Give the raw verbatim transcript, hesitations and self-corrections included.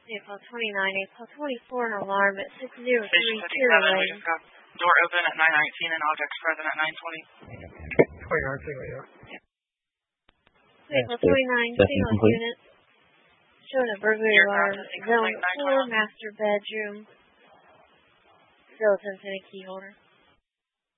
Vehicle twenty-nine, April twenty-four, an alarm at six zero three Station two fifty-seven, we Lane. just got door open at nine nineteen and objects present at nine twenty. twenty-nine, yeah. Vehicle twenty-nine, Signals Unit. Showing a burglary Your alarm, processing zone complete, four, master bedroom. Skeleton and a key holder.